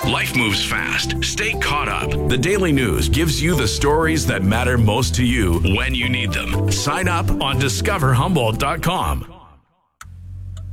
Life moves fast. Stay caught up. The Daily News gives you the stories that matter most to you when you need them. Sign up on discoverhumboldt.com.